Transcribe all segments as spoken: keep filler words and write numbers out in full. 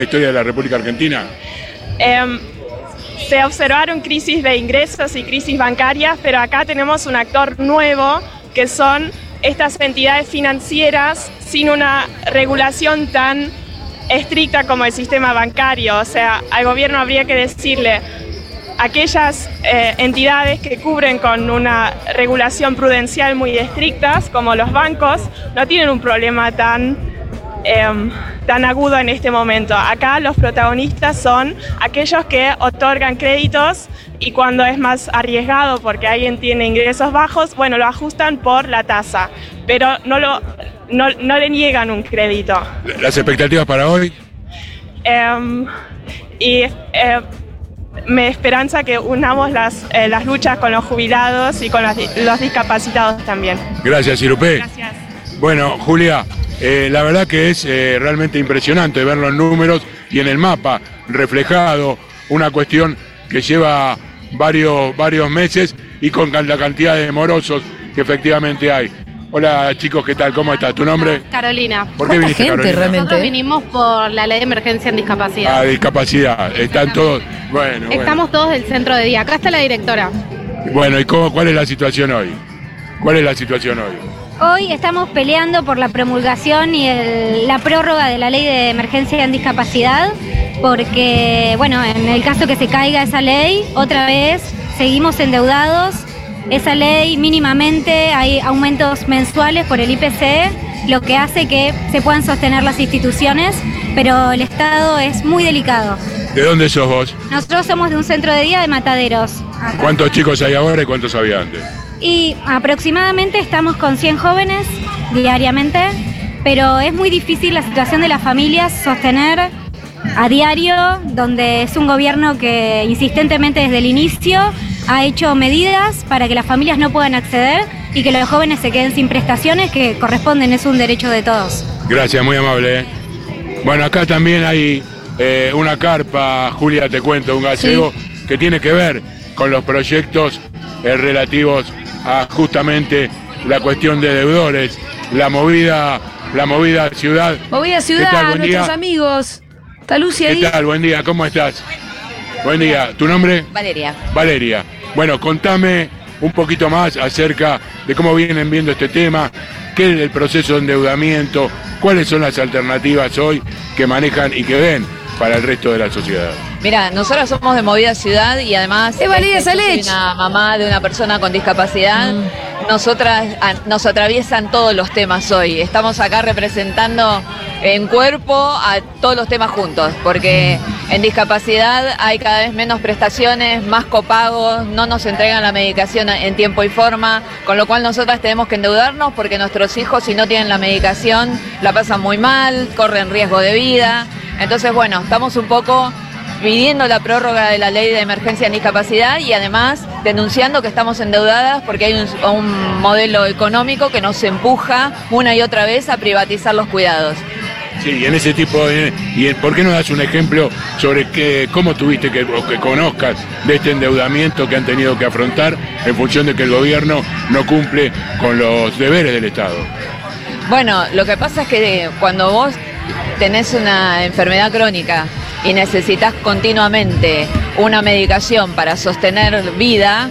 historia de la República Argentina? Eh, se observaron crisis de ingresos y crisis bancarias, pero acá tenemos un actor nuevo, que son estas entidades financieras sin una regulación tan estricta como el sistema bancario. O sea, al gobierno habría que decirle, aquellas eh, entidades que cubren con una regulación prudencial muy estrictas, como los bancos, no tienen un problema tan, eh, tan agudo en este momento. Acá los protagonistas son aquellos que otorgan créditos y cuando es más arriesgado porque alguien tiene ingresos bajos, bueno, lo ajustan por la tasa, pero no, lo, no, no le niegan un crédito. ¿Las expectativas para hoy? Eh, y... Eh, Me esperanza que unamos las, eh, las luchas con los jubilados y con las, los discapacitados también. Gracias, Irupé. Gracias. Bueno, Julia, eh, la verdad que es eh, realmente impresionante ver los números y en el mapa reflejado una cuestión que lleva varios, varios meses y con la cantidad de morosos que efectivamente hay. Hola chicos, ¿qué tal? ¿Cómo estás? ¿Tu nombre? Carolina. ¿Por qué viniste, gente, Carolina? realmente? Nosotros vinimos por la ley de emergencia en discapacidad. Ah, discapacidad. Están todos... Bueno, Estamos bueno. todos del centro de día. Acá está la directora. Bueno, ¿y cómo, cuál es la situación hoy? ¿Cuál es la situación hoy? Hoy estamos peleando por la promulgación y el- la prórroga de la ley de emergencia en discapacidad, porque, bueno, en el caso que se caiga esa ley, otra vez seguimos endeudados. Esa ley mínimamente hay aumentos mensuales por el I P C, lo que hace que se puedan sostener las instituciones, pero el Estado es muy delicado. ¿De dónde sos vos? Nosotros somos de un centro de día de Mataderos. Acá. ¿Cuántos chicos hay ahora y cuántos había antes? Y aproximadamente estamos con cien jóvenes diariamente, pero es muy difícil la situación de las familias sostener a diario, donde es un gobierno que insistentemente desde el inicio ha hecho medidas para que las familias no puedan acceder y que los jóvenes se queden sin prestaciones que corresponden, es un derecho de todos. Gracias, muy amable. ¿eh? Bueno, acá también hay eh, una carpa, Julia, te cuento, un gallego, sí, que tiene que ver con los proyectos eh, relativos a justamente la cuestión de deudores, la movida, la movida ciudad. Movida ¿Qué Ciudad, tal? Buen nuestros día. amigos. Está Lucia ¿Qué ahí. tal? Buen día, ¿cómo estás? Buen día, ¿tu nombre? Valeria. Valeria. Bueno, contame un poquito más acerca de cómo vienen viendo este tema, qué es el proceso de endeudamiento, cuáles son las alternativas hoy que manejan y que ven para el resto de la sociedad. Mira, nosotros somos de Movida Ciudad y además Es Valeria este, yo soy Salech. una mamá de una persona con discapacidad. Mm. Nosotras a, nos atraviesan todos los temas hoy. Estamos acá representando en cuerpo a todos los temas juntos, porque en discapacidad hay cada vez menos prestaciones, más copagos, no nos entregan la medicación en tiempo y forma, con lo cual nosotras tenemos que endeudarnos porque nuestros hijos, si no tienen la medicación, la pasan muy mal, corren riesgo de vida. Entonces, bueno, estamos un poco pidiendo la prórroga de la ley de emergencia en discapacidad y además denunciando que estamos endeudadas porque hay un, un modelo económico que nos empuja una y otra vez a privatizar los cuidados. Sí, y en ese tipo de... ¿Y por qué no das un ejemplo sobre qué, cómo tuviste que, o que conozcas de este endeudamiento que han tenido que afrontar en función de que el gobierno no cumple con los deberes del Estado? Bueno, lo que pasa es que cuando vos tenés una enfermedad crónica y necesitas continuamente una medicación para sostener vida,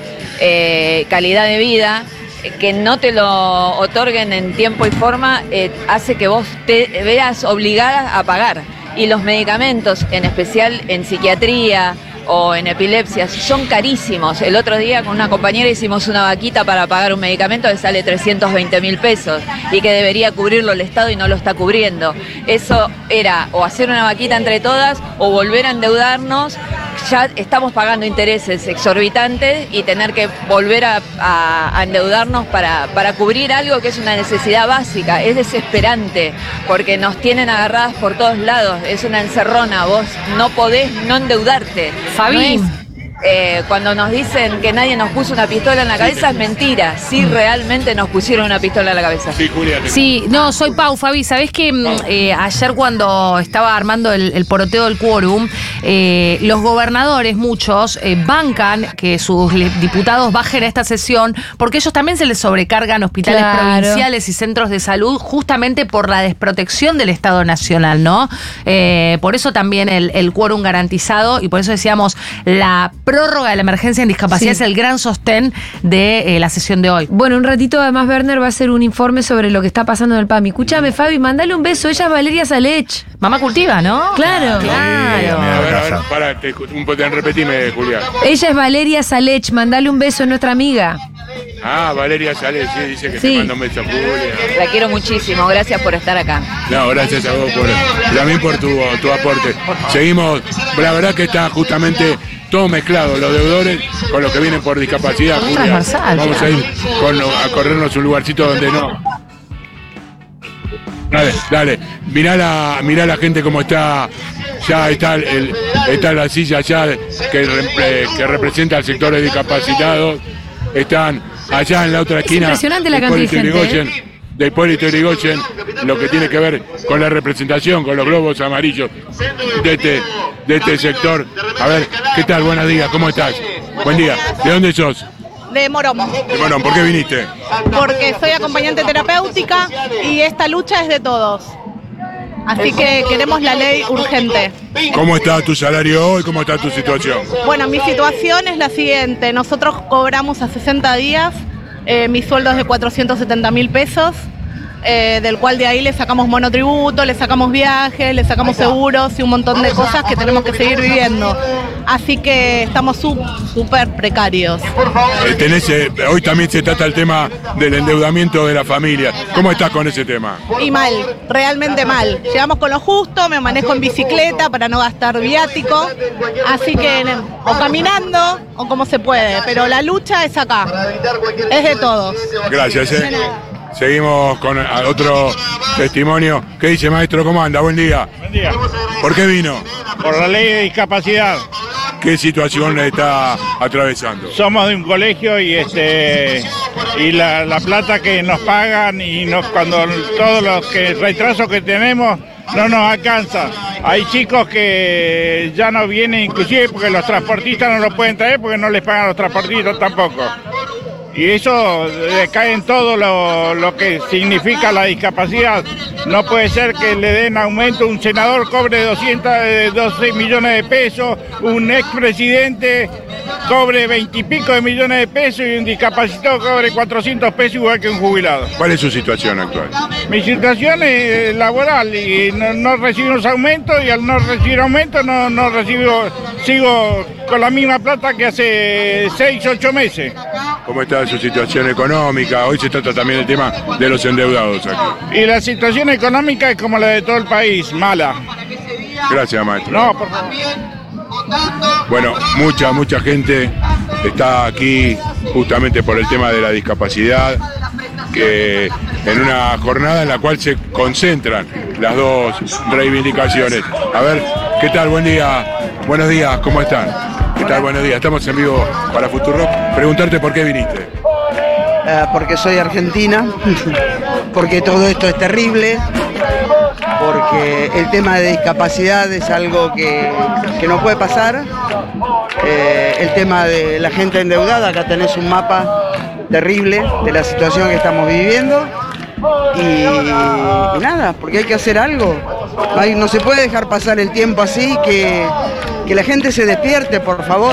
eh, calidad de vida, que no te lo otorguen en tiempo y forma, eh, hace que vos te veas obligada a pagar. Y los medicamentos, en especial en psiquiatría o en epilepsia, son carísimos. El otro día con una compañera hicimos una vaquita para pagar un medicamento que sale trescientos veinte mil pesos y que debería cubrirlo el Estado y no lo está cubriendo. Eso era o hacer una vaquita entre todas o volver a endeudarnos. Ya estamos pagando intereses exorbitantes y tener que volver a, a, a endeudarnos para, para cubrir algo que es una necesidad básica. Es desesperante porque nos tienen agarradas por todos lados. Es una encerrona. Vos no podés no endeudarte. Fabi. No es, eh, cuando nos dicen que nadie nos puso una pistola en la cabeza, es mentira. Sí, realmente nos pusieron una pistola en la cabeza. Sí, Julia. Sí, no, soy Pau, Fabi. ¿Sabés que eh, ayer cuando estaba armando el, el poroteo del quórum, eh, los gobernadores, muchos, eh, bancan que sus diputados bajen a esta sesión porque ellos también se les sobrecargan hospitales Claro. provinciales y centros de salud justamente por la desprotección del Estado Nacional, ¿no? Eh, por eso también el, el quórum garantizado y por eso decíamos la prórroga de la emergencia en discapacidad Sí. es el gran sostén de eh, la sesión de hoy. Bueno, un ratito además Werner va a hacer un informe sobre lo que está pasando en el PAMI. Escúchame, Fabi, mandale un beso. Ella es Valeria Salech. Mamá cultiva, ¿no? Claro. Sí, Claro. a ver, a ver, para, te, un poco, repetime, Julián. Ella es Valeria Salech. Mandale un beso, es nuestra amiga. Ah, Valeria Sales, sí, dice que Sí. te manda un beso, Julia. La quiero muchísimo, gracias por estar acá. No, gracias a vos por, también por tu, tu aporte. Seguimos, la verdad que está justamente todo mezclado, los deudores con los que vienen por discapacidad, Julia. Transversal, Vamos a claro. ir con, a corrernos un lugarcito donde no. Dale, dale, mirá la, mirá la gente como está, ya está el, está la silla ya que, repre- que representa al sector de discapacitados, están allá en la otra esquina. impresionante la de cantidad de Hipólito gente, Yrigoyen, de Hipólito Yrigoyen, lo que tiene que ver con la representación, con los globos amarillos de este, de este sector. A ver, ¿qué tal? Buenos días, ¿cómo estás? Buen día, ¿de dónde sos? De Morón, Bueno, ¿por qué viniste? porque soy acompañante terapéutica y esta lucha es de todos. Así que queremos la ley urgente. ¿Cómo está tu salario hoy? ¿Cómo está tu situación? Bueno, mi situación es la siguiente. Nosotros cobramos a sesenta días, eh, mi sueldo es de cuatrocientos setenta mil pesos, eh, del cual de ahí le sacamos monotributo, le sacamos viajes, le sacamos seguros y un montón de cosas que tenemos que seguir viviendo. Así que estamos súper precarios. Eh, tenés, eh, hoy también se trata el tema del endeudamiento de la familia. ¿Cómo estás con ese tema? Y mal, realmente mal. Llegamos con lo justo, me manejo en bicicleta para no gastar viático, así que o caminando o como se puede, pero la lucha es acá, es de todos. Gracias, eh. Seguimos con a- otro testimonio. ¿Qué dice, maestro? ¿Cómo anda? Buen día. Buen día. ¿Por qué vino? Por la ley de discapacidad. ¿Qué situación le está atravesando? Somos de un colegio y este y la, la plata que nos pagan y nos cuando todos los que retrasos que tenemos no nos alcanza. Hay chicos que ya no vienen inclusive porque los transportistas no los pueden traer porque no les pagan a los transportistas tampoco. Y eso decae en todo lo, lo que significa la discapacidad. No puede ser que le den aumento, un senador cobre doscientos doce millones de pesos, un expresidente cobre veintipico de millones de pesos y un discapacitado cobre cuatrocientos pesos igual que un jubilado. ¿Cuál es su situación actual? Mi situación es laboral y no, no recibimos aumento y al no recibir aumento no, no recibo, sigo con la misma plata que hace seis, ocho meses. ¿Cómo está su situación económica? Hoy se trata también el tema de los endeudados aquí. Y la situación económica es como la de todo el país, mala. Gracias, maestro. No, por favor. Bueno, mucha, mucha gente está aquí justamente por el tema de la discapacidad, que en una jornada en la cual se concentran las dos reivindicaciones. A ver, ¿qué tal? Buen día. Buenos días, ¿cómo están? ¿Qué tal? Buenos días. Estamos en vivo para Futurock. Preguntarte por qué viniste. Eh, porque soy argentina, porque todo esto es terrible, porque el tema de discapacidad es algo que, que no puede pasar. Eh, el tema de la gente endeudada, acá tenés un mapa terrible de la situación que estamos viviendo. Y, y nada, porque hay que hacer algo. No, hay- no se puede dejar pasar el tiempo así, que, que la gente se despierte, por favor.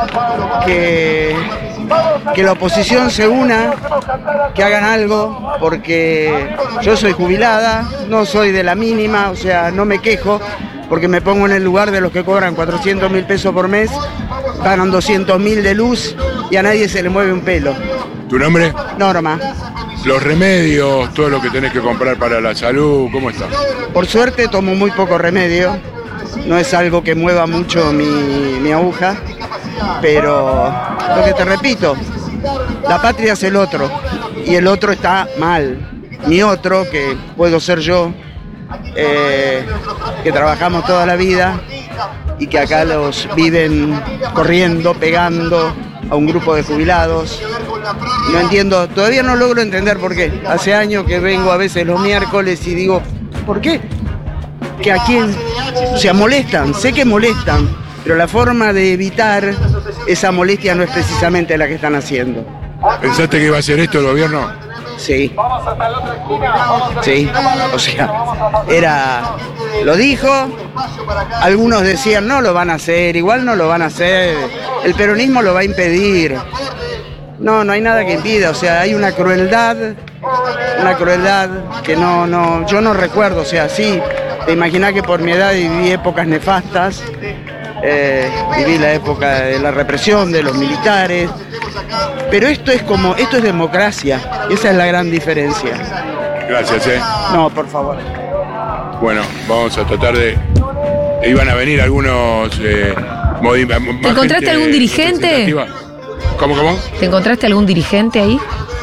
Que, que la oposición se una, que hagan algo, porque yo soy jubilada, no soy de la mínima, o sea, no me quejo, porque me pongo en el lugar de los que cobran cuatrocientos mil pesos por mes, ganan doscientos mil de luz y a nadie se le mueve un pelo. ¿Tu nombre? Norma. Los remedios, todo lo que tenés que comprar para la salud, ¿cómo está? Por suerte tomo muy poco remedio, no es algo que mueva mucho mi, mi aguja, pero lo que te repito, la patria es el otro, y el otro está mal. Mi otro, que puedo ser yo, eh, que trabajamos toda la vida, y que acá los viven corriendo, pegando a un grupo de jubilados. No entiendo, todavía no logro entender por qué. Hace años que vengo a veces los miércoles y digo, ¿por qué? Que a quién, o sea, molestan, sé que molestan, pero la forma de evitar esa molestia no es precisamente la que están haciendo. ¿Pensaste que iba a hacer esto el gobierno? Sí. Sí, o sea, era, lo dijo, algunos decían no lo van a hacer, igual no lo van a hacer, el peronismo lo va a impedir. No, no hay nada que impida, o sea, hay una crueldad, una crueldad que no, no, yo no recuerdo, o sea, sí, te imaginás que por mi edad viví épocas nefastas, eh, viví la época de la represión, de los militares, pero esto es como, esto es democracia, esa es la gran diferencia. Gracias, eh. No, por favor. Bueno, vamos a tratar de... Iban a venir algunos... Eh, modi- ¿Te encontraste algún dirigente? ¿Cómo, cómo? ¿Te encontraste algún dirigente ahí?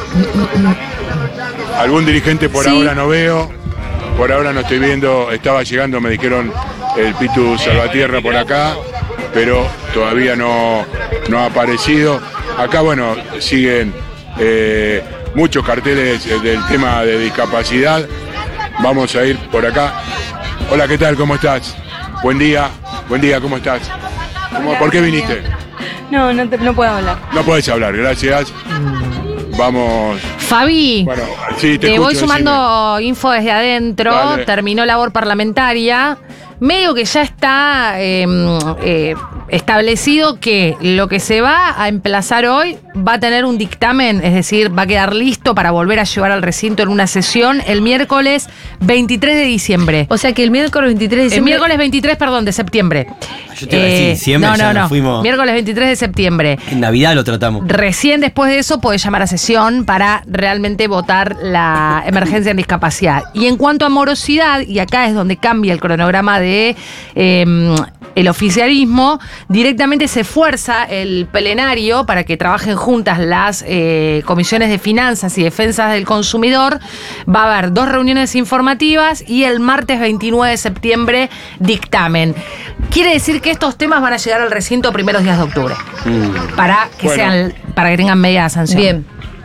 Algún dirigente por Sí. ahora no veo, por ahora no estoy viendo, estaba llegando, me dijeron el Pitu Salvatierra por acá, pero todavía no, no ha aparecido. Acá, bueno, siguen eh, muchos carteles del tema de discapacidad. Vamos a ir por acá. Hola, ¿qué tal? ¿Cómo estás? Buen día, buen día, ¿cómo estás? ¿Cómo, ¿Por qué viniste? No, no, te, no puedo hablar. No podés hablar, gracias. Vamos. Fabi, Bueno, sí, te te escucho, voy sumando info desde adentro. Dale. Terminó labor parlamentaria. Medio que ya está eh, eh, establecido que lo que se va a emplazar hoy va a tener un dictamen, es decir, va a quedar listo para volver a llevar al recinto en una sesión el miércoles veintitrés de diciembre. O sea que el miércoles veintitrés de El diciembre... miércoles veintitrés, perdón, de septiembre. Yo te iba a decir, diciembre no, ya no, nos no. fuimos. Miércoles veintitrés de septiembre. En Navidad lo tratamos. Recién después de eso podés llamar a sesión para realmente votar la emergencia en discapacidad. Y en cuanto a morosidad, y acá es donde cambia el cronograma de eh, el oficialismo, directamente se fuerza el plenario para que trabajen juntas las eh, comisiones de finanzas y defensas del consumidor. Va a haber dos reuniones informativas y el martes veintinueve de septiembre dictamen. Quiere decir que estos temas van a llegar al recinto primeros días de octubre. Mm. Para que Bueno. sean, para que tengan media sanción. Bien.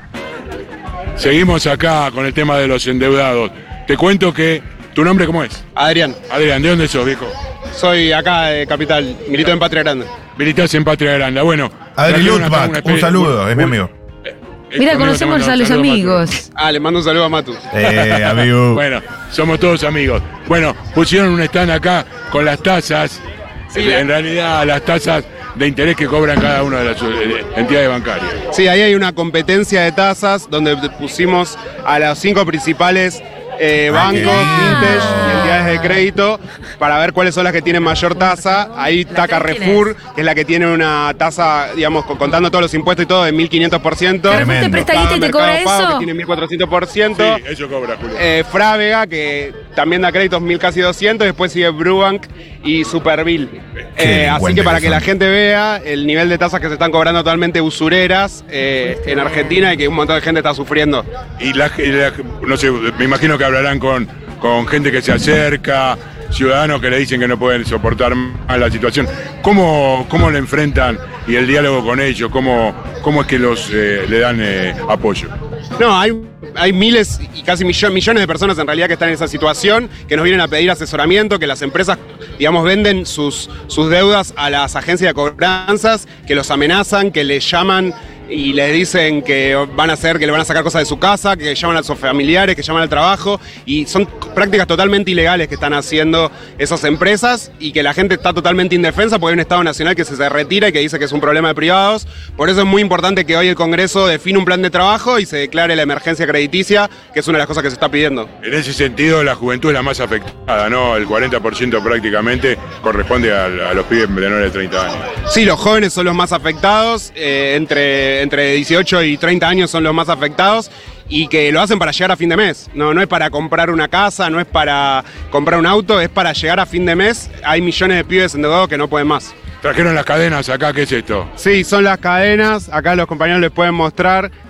Seguimos acá con el tema de los endeudados. Te cuento que... ¿Tu nombre cómo es? Adrián, Adrián, ¿de dónde sos, viejo? soy acá de Capital, milito en Patria Grande. Militás en Patria Grande. Bueno. Adri trajeron acá Lutbach, una un especie- saludo, es mi amigo. Mira, Amigo, conocemos te mando a un los saludo, amigos. Ah, le mando un saludo a Matu. Eh, amigo. Bueno, somos todos amigos. Bueno, pusieron un stand acá con las tasas, eh, en realidad las tasas de interés que cobran cada una de las eh, entidades bancarias. Sí, ahí hay una competencia de tasas donde pusimos a los cinco principales eh, bancos, fintech y entidades de crédito para ver cuáles son las que tienen mayor tasa. Ahí está Carrefour, que es la que tiene una tasa, digamos, co- contando todos los impuestos y todo, de mil quinientos por ciento. ¿Carrefour te presta guita y te cobra eso? Que tiene mil cuatrocientos por ciento. Sí, eso cobra, Julio. Eh, Frávega, que también da créditos mil casi doscientos, después sigue Brubank y Superbill. Qué Eh, así buen que para que teléfono. la gente vea el nivel de tasas que se están cobrando totalmente usureras eh, en Argentina y que un montón de gente está sufriendo. Y la, y la- no sé, me imagino que hablarán con, con gente que se acerca, ciudadanos que le dicen que no pueden soportar más la situación. ¿Cómo, cómo lo enfrentan y el diálogo con ellos? ¿Cómo, cómo es que los eh, le dan eh, apoyo? No, hay, hay miles y casi millo- millones de personas en realidad que están en esa situación, que nos vienen a pedir asesoramiento, que las empresas, digamos, venden sus, sus deudas a las agencias de cobranzas, que los amenazan, que les llaman y les dicen que van a hacer, que le van a sacar cosas de su casa, que llaman a sus familiares, que llaman al trabajo, y son prácticas totalmente ilegales que están haciendo esas empresas y que la gente está totalmente indefensa porque hay un Estado Nacional que se, se retira y que dice que es un problema de privados. Por eso es muy importante que hoy el Congreso define un plan de trabajo y se declare la emergencia crediticia, que es una de las cosas que se está pidiendo. En ese sentido, la juventud es la más afectada, ¿no? El cuarenta por ciento prácticamente corresponde a, a los pibes menores de treinta años. Sí, los jóvenes son los más afectados, eh, entre, entre dieciocho y treinta años son los más afectados y que lo hacen para llegar a fin de mes. No, no es para comprar una casa, no es para comprar un auto, es para llegar a fin de mes. Hay millones de pibes endeudados que no pueden más. Trajeron las cadenas acá, ¿qué es esto? Sí, son las cadenas, acá los compañeros les pueden mostrar.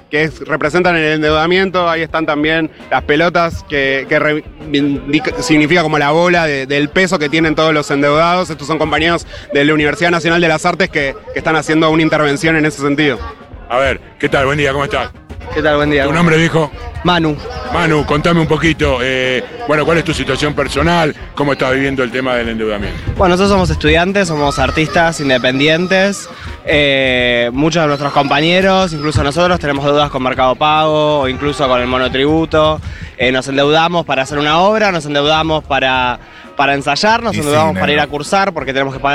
que es- representan el endeudamiento. Ahí están también las pelotas que, que reivindica- significa como la bola de- del peso que tienen todos los endeudados. Estos son compañeros de la Universidad Nacional de las Artes que, que están haciendo una intervención en ese sentido. A ver, ¿qué tal? Buen día, ¿cómo estás? ¿Qué tal? Buen día. ¿Tu nombre, viejo? Manu. Manu, contame un poquito, eh, bueno, ¿cuál es tu situación personal? ¿Cómo estás viviendo el tema del endeudamiento? Bueno, nosotros somos estudiantes, somos artistas independientes. Eh, muchos de nuestros compañeros, incluso nosotros, tenemos deudas con Mercado Pago o incluso con el monotributo. Eh, nos endeudamos para hacer una obra, nos endeudamos para, para ensayar, nos Y sí, endeudamos para negro. ir a cursar porque tenemos que pagar